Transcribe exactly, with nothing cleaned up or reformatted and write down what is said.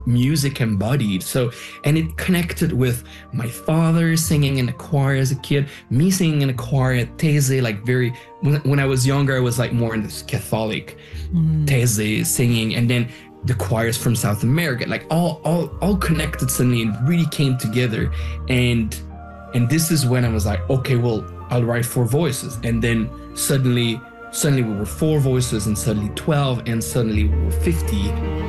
music embodied. So, and it connected with my father singing in a choir as a kid, me singing in a choir at Taizé, like very, when, when I was younger, I was like more in this Catholic mm. Taizé singing, and then the choirs from South America, like all, all, all connected suddenly and really came together. And, and this is when I was like, okay, well, I'll write four voices. And then suddenly, suddenly we were four voices, and suddenly twelve, and suddenly we were fifty.